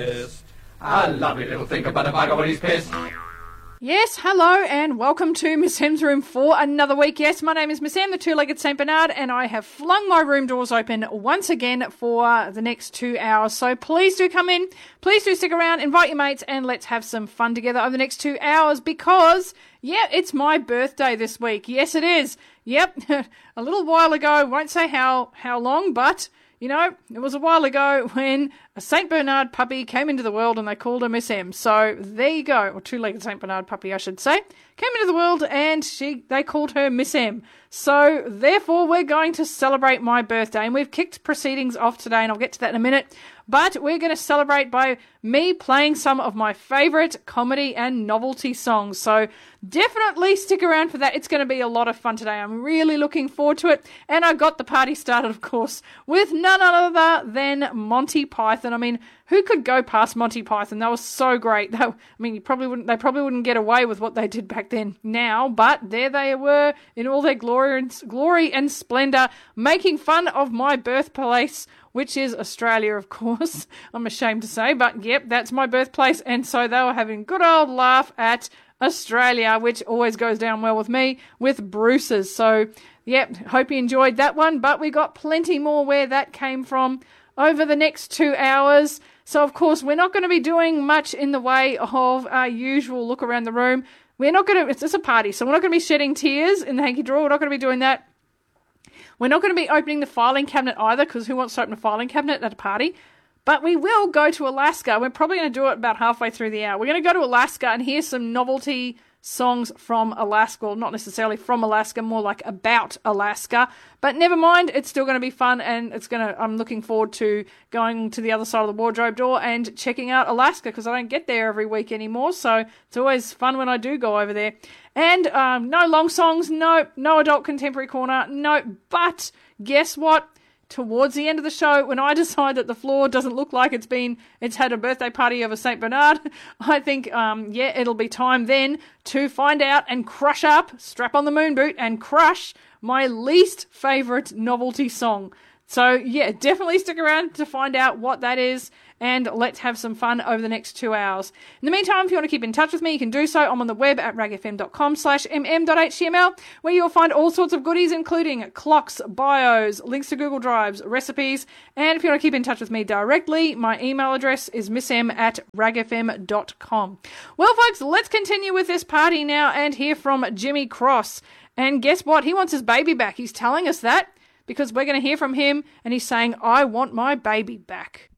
pissed. A lovely little thing about a bugger when he's pissed. Yes, hello and welcome to Miss M's room for another week. Yes, my name is Miss M, the two-legged St. Bernard, and I have flung my room doors open once again for the next 2 hours. So please do come in, please do stick around, invite your mates, and let's have some fun together over the next 2 hours because, yeah, it's my birthday this week. Yes, it is. Yep, a little while ago, won't say how long, but... you know, it was a while ago when a St. Bernard puppy came into the world and they called her Miss M. So there you go, or two-legged St. Bernard puppy, I should say, came into the world and they called her Miss M. So therefore, we're going to celebrate my birthday, and we've kicked proceedings off today, and I'll get to that in a minute. But we're going to celebrate by me playing some of my favourite comedy and novelty songs. So definitely stick around for that. It's going to be a lot of fun today. I'm really looking forward to it. And I got the party started, of course, with none other than Monty Python. I mean, who could go past Monty Python? They were so great. They probably wouldn't get away with what they did back then now, but there they were in all their glory and splendour, making fun of my birthplace, which is Australia, of course, I'm ashamed to say, but yep, that's my birthplace, and so they were having a good old laugh at Australia, which always goes down well with me, with Bruce's. So, yep, hope you enjoyed that one, but we got plenty more where that came from over the next 2 hours. So, of course, we're not going to be doing much in the way of our usual look around the room. It's a party, so we're not going to be shedding tears in the hanky drawer. We're not going to be doing that. We're not going to be opening the filing cabinet either, because who wants to open a filing cabinet at a party? But we will go to Alaska. We're probably going to do it about halfway through the hour. We're going to go to Alaska and hear some novelty songs from Alaska. Well, not necessarily from Alaska, more like about Alaska. But never mind, it's still going to be fun, and I'm looking forward to going to the other side of the wardrobe door and checking out Alaska, because I don't get there every week anymore, so it's always fun when I do go over there. And no long songs, no adult contemporary corner, no, but guess what? Towards the end of the show, when I decide that the floor doesn't look like it's had a birthday party of a St. Bernard, I think, it'll be time then to find out and strap on the moon boot and crush my least favourite novelty song. So, yeah, definitely stick around to find out what that is, and let's have some fun over the next 2 hours. In the meantime, if you want to keep in touch with me, you can do so. I'm on the web at ragfm.com/mm.html, where you'll find all sorts of goodies, including clocks, bios, links to Google Drives, recipes, and if you want to keep in touch with me directly, my email address is missm@ragfm.com. Well, folks, let's continue with this party now and hear from Jimmy Cross. And guess what? He wants his baby back. He's telling us that, because we're going to hear from him, and he's saying, I want my baby back.